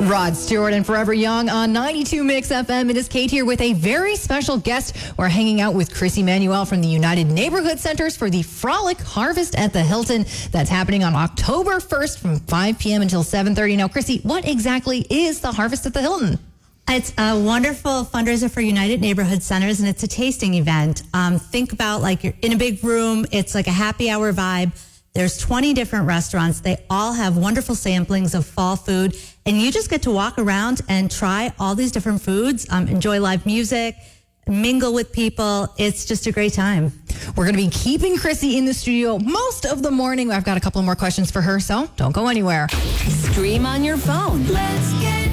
Rod Stewart and Forever Young on 92 Mix FM. It is Kate here with a very special guest. We're hanging out with Chris Emanuel from the United Neighborhood Centers for the Frolic Harvest at the Hilton. That's happening on October 1st from 5 p.m. until 7:30. Now, Chrissy, what exactly is the Harvest at the Hilton? It's a wonderful fundraiser for United Neighborhood Centers, and it's a tasting event. Think about like you're in a big room. It's like a happy hour vibe. There's 20 different restaurants. They all have wonderful samplings of fall food, and you just get to walk around and try all these different foods, enjoy live music, mingle with people. It's just a great time. We're going to be keeping Chrissy in the studio most of the morning. I've got a couple more questions for her, so don't go anywhere. Stream on your phone. Let's get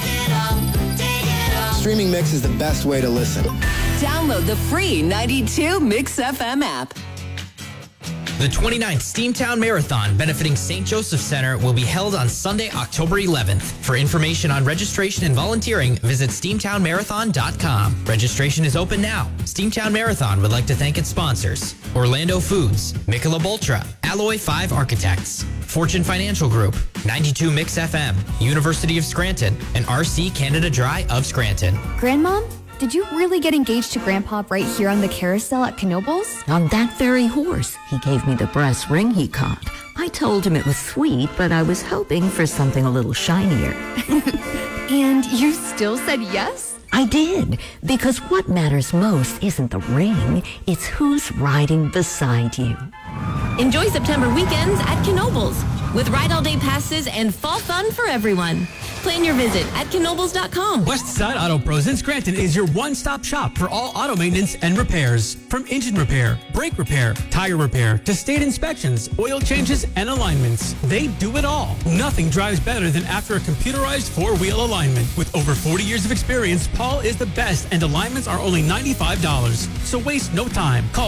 digital. Streaming Mix is the best way to listen. Download the free 92 Mix FM app. The 29th Steamtown Marathon benefiting St. Joseph Center will be held on Sunday, October 11th. For information on registration and volunteering, visit steamtownmarathon.com. Registration is open now. Steamtown Marathon would like to thank its sponsors: Orlando Foods, Michelob Ultra, Alloy 5 Architects, Fortune Financial Group, 92 Mix FM, University of Scranton, and RC Canada Dry of Scranton. Grandmom? Did you really get engaged to Grandpa right here on the carousel at Knoebels? On that very horse. He gave me the brass ring he caught. I told him it was sweet, but I was hoping for something a little shinier. And you still said yes? I did, because what matters most isn't the ring, it's who's riding beside you. Enjoy September weekends at Knoebels with ride all day passes and fall fun for everyone. Plan your visit at knoebels.com. Westside Auto Pros in Scranton is your one-stop shop for all auto maintenance and repairs. From engine repair, brake repair, tire repair, to state inspections, oil changes, and alignments. They do it all. Nothing drives better than after a computerized four-wheel alignment. With over 40 years of experience, Paul is the best, and alignments are only $95. So waste no time. Call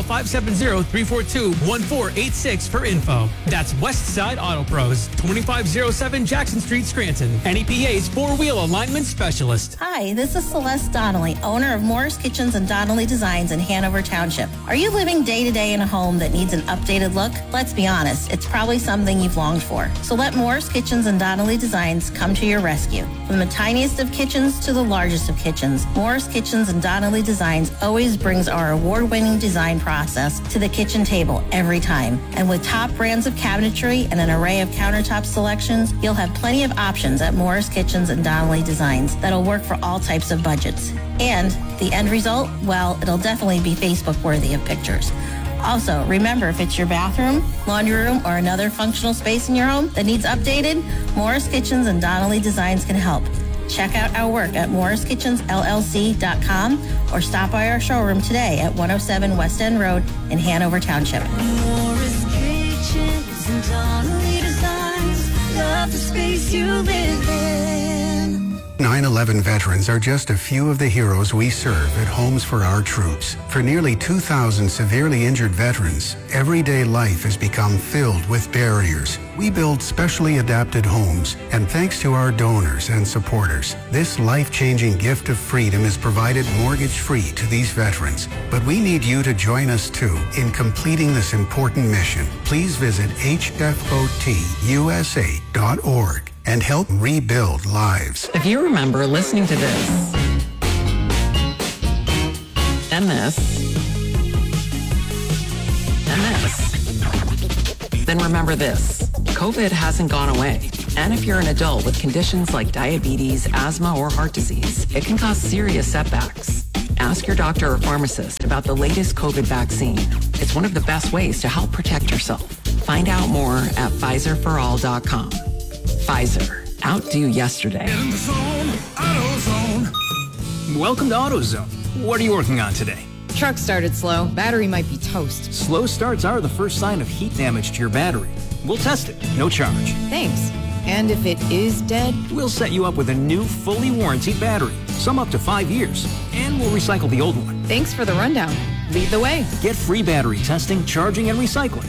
570-342-1486 for info. That's Westside Auto Pros, 2507 Jackson Street, Scranton. NEPA's four-wheel alignment specialist. Hi, this is Celeste Donnelly, owner of Morris Kitchens and Donnelly Designs in Hanover Township. Are you living day-to-day in a home that needs an updated look? Let's be honest, it's probably something you've longed for. So let Morris Kitchens and Donnelly Designs come to your rescue. From the tiniest of kitchens to the largest of kitchens, Morris Kitchens and Donnelly Designs always brings our award-winning design process to the kitchen table every time. And with top brands of cabinetry and an array of countertop selections, you'll have plenty of options at Morris Kitchens and Donnelly Designs that'll work for all types of budgets. And the end result, well, it'll definitely be Facebook worthy of pictures. Also, remember, if it's your bathroom, laundry room, or another functional space in your home that needs updated, Morris Kitchens and Donnelly Designs can help. Check out our work at morriskitchensllc.com or stop by our showroom today at 107 West End Road in Hanover Township. Morris Kitchens and Donnelly Designs. Love the space you live in. 9/11 veterans are just a few of the heroes we serve at Homes for Our Troops. For nearly 2,000 severely injured veterans, everyday life has become filled with barriers. We build specially adapted homes, and thanks to our donors and supporters, this life-changing gift of freedom is provided mortgage-free to these veterans. But we need you to join us, too, in completing this important mission. Please visit hfotusa.org and help rebuild lives. If you remember listening to this, and this, and this, then remember this. COVID hasn't gone away. And if you're an adult with conditions like diabetes, asthma, or heart disease, it can cause serious setbacks. Ask your doctor or pharmacist about the latest COVID vaccine. It's one of the best ways to help protect yourself. Find out more at PfizerForAll.com. Pfizer. Outdo yesterday. In the zone, AutoZone. Welcome to AutoZone. What are you working on today? Truck started slow. Battery might be toast. Slow starts are the first sign of heat damage to your battery. We'll test it. No charge. Thanks. And if it is dead? We'll set you up with a new, fully warranted battery. Some up to 5 years. And we'll recycle the old one. Thanks for the rundown. Lead the way. Get free battery testing, charging, and recycling